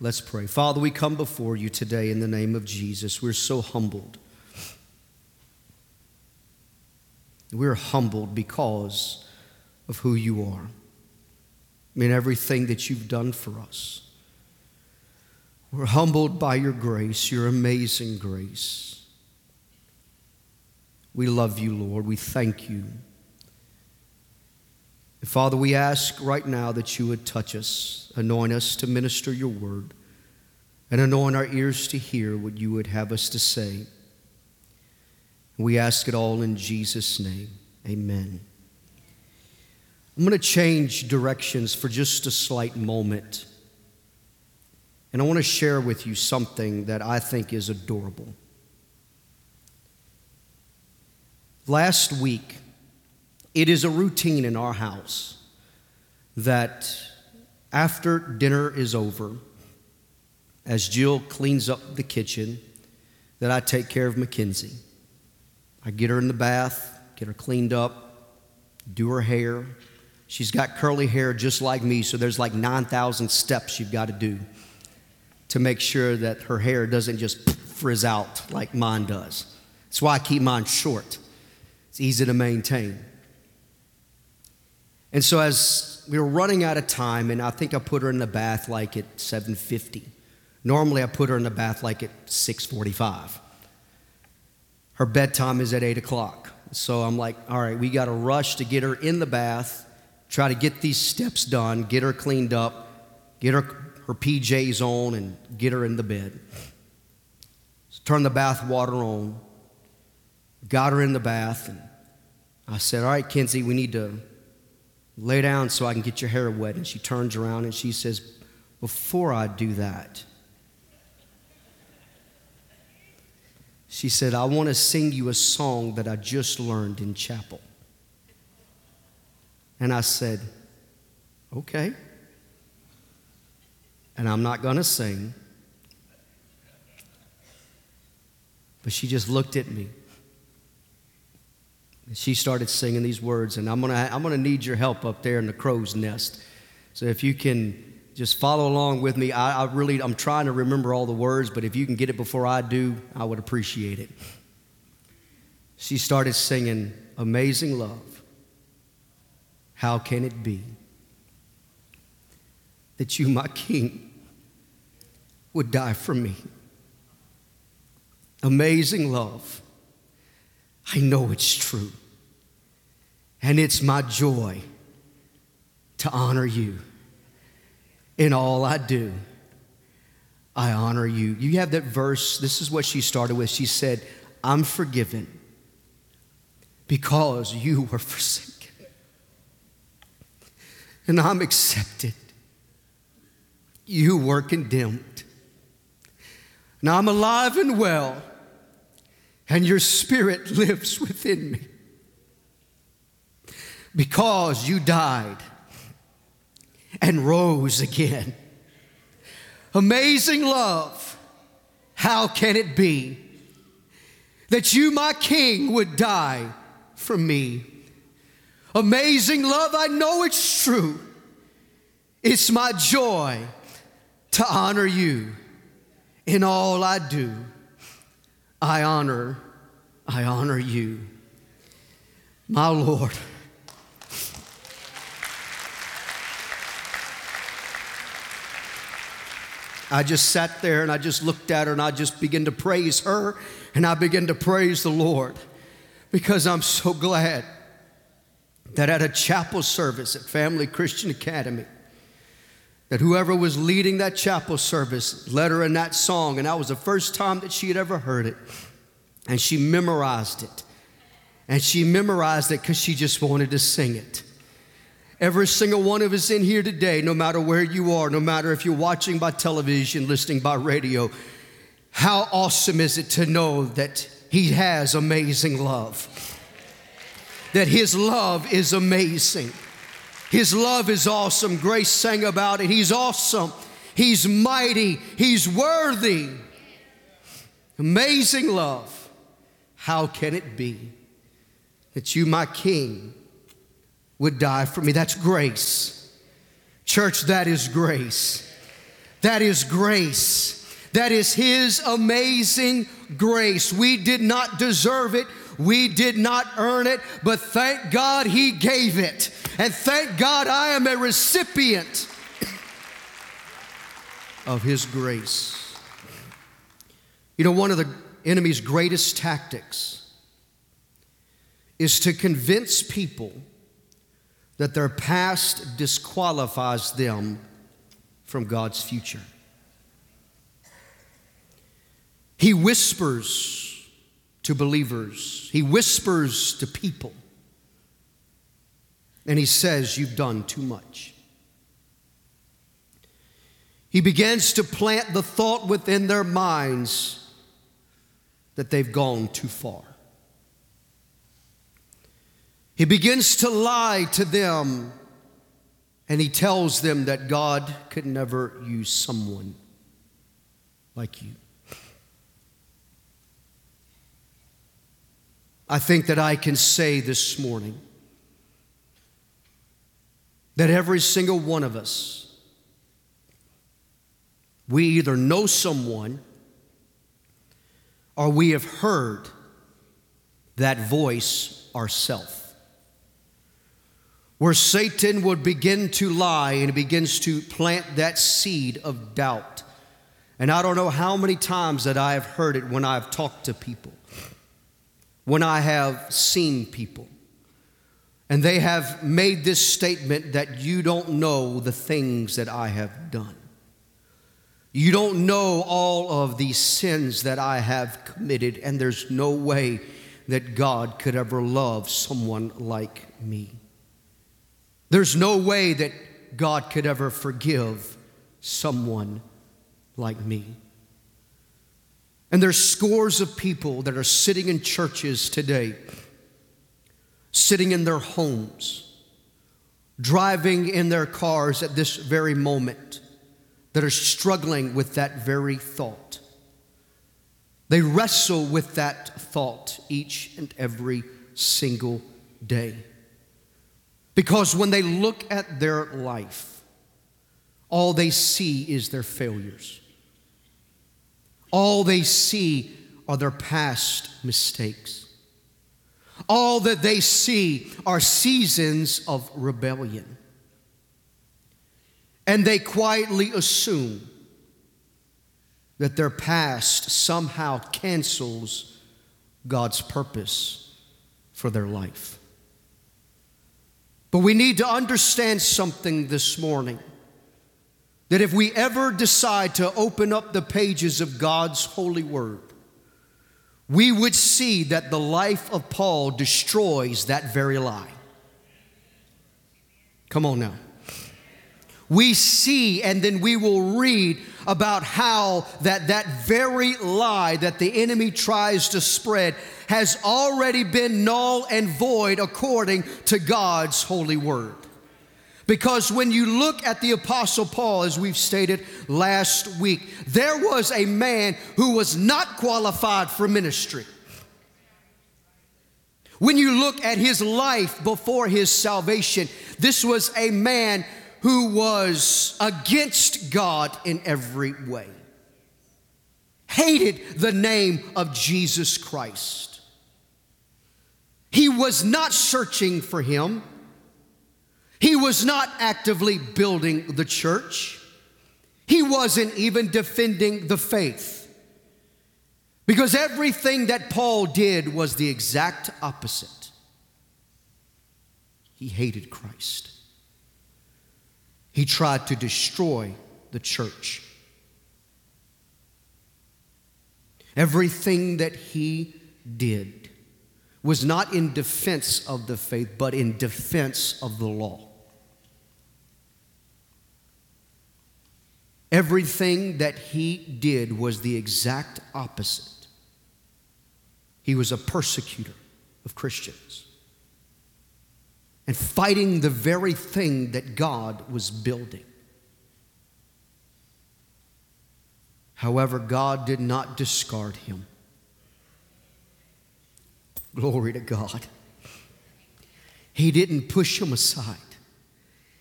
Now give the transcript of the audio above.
Let's pray. Father, we come before you today in the name of Jesus. We're so humbled. We're humbled because of who you are. I mean, everything that you've done for us. We're humbled by your grace, your amazing grace. We love you, Lord. We thank you. And Father, we ask right now that you would touch us, anoint us to minister your word, and anoint our ears to hear what you would have us to say. We ask it all in Jesus' name. Amen. I'm going to change directions for just a slight moment. And I want to share with you something that I think is adorable. Last week, it is a routine in our house that after dinner is over, as Jill cleans up the kitchen, that I take care of Mackenzie. I get her in the bath, get her cleaned up, do her hair. She's got curly hair just like me, so there's like 9,000 steps you've got to do to make sure that her hair doesn't just frizz out like mine does. That's why I keep mine short. It's easy to maintain. And so as we were running out of time, and I think I put her in the bath like at 7:50. Normally I put her in the bath like at 6:45. Her bedtime is at 8 o'clock. So I'm like, all right, we got to rush to get her in the bath, try to get these steps done, get her cleaned up, get her PJs on, and get her in the bed. So turn the bath water on, got her in the bath, and I said, all right, Kenzie, we need to lay down so I can get your hair wet. And she turns around and she says, before I do that, she said, I want to sing you a song that I just learned in chapel. And I said, okay. And I'm not going to sing. But she just looked at me. And she started singing these words. And I'm gonna need your help up there in the crow's nest. So if you can just follow along with me. I'm trying to remember all the words, but if you can get it before I do, I would appreciate it. She started singing, Amazing Love, how can it be that you, my King, would die for me? Amazing love, I know it's true, and it's my joy to honor you. In all I do, I honor you. You have that verse. This is what she started with. She said, I'm forgiven because you were forsaken. And I'm accepted. You were condemned. Now I'm alive and well, and your spirit lives within me because you died and rose again. Amazing love, how can it be that you, my King, would die for me? Amazing love, I know it's true. It's my joy to honor you. In all I do, I honor you. My Lord, I just sat there and I just looked at her and I just began to praise her and I began to praise the Lord because I'm so glad that at a chapel service at Family Christian Academy, that whoever was leading that chapel service led her in that song, and that was the first time that she had ever heard it, and she memorized it. And she memorized it because she just wanted to sing it. Every single one of us in here today, no matter where you are, no matter if you're watching by television, listening by radio, how awesome is it to know that He has amazing love? That His love is amazing. His love is awesome. Grace sang about it. He's awesome. He's mighty. He's worthy. Amazing love. How can it be that you, my King, would die for me? That's grace. Church, that is grace. That is grace. That is His amazing grace. We did not deserve it. We did not earn it, but thank God He gave it. And thank God I am a recipient of His grace. You know, one of the enemy's greatest tactics is to convince people that their past disqualifies them from God's future. He whispers to believers. He whispers to people. And he says, you've done too much. He begins to plant the thought within their minds that they've gone too far. He begins to lie to them, and he tells them that God could never use someone like you. I think that I can say this morning that every single one of us, we either know someone or we have heard that voice ourselves, where Satan would begin to lie and begins to plant that seed of doubt. And I don't know how many times that I have heard it when I've talked to people, when I have seen people, and they have made this statement that you don't know the things that I have done. You don't know all of these sins that I have committed, and there's no way that God could ever love someone like me. There's no way that God could ever forgive someone like me. And there's scores of people that are sitting in churches today, sitting in their homes, driving in their cars at this very moment, that are struggling with that very thought. They wrestle with that thought each and every single day. Because when they look at their life, all they see is their failures. All they see are their past mistakes. All that they see are seasons of rebellion. And they quietly assume that their past somehow cancels God's purpose for their life. But we need to understand something this morning, that if we ever decide to open up the pages of God's holy word, we would see that the life of Paul destroys that very lie. Come on now. We see, and then we will read about how that very lie that the enemy tries to spread has already been null and void according to God's holy word. Because when you look at the Apostle Paul, as we've stated last week, there was a man who was not qualified for ministry. When you look at his life before his salvation, this was a man who was against God in every way, hated the name of Jesus Christ. He was not searching for Him. He was not actively building the church. He wasn't even defending the faith. Because everything that Paul did was the exact opposite. He hated Christ. He tried to destroy the church. Everything that he did was not in defense of the faith, but in defense of the law. Everything that he did was the exact opposite. He was a persecutor of Christians and fighting the very thing that God was building. However, God did not discard him. Glory to God. He didn't push him aside.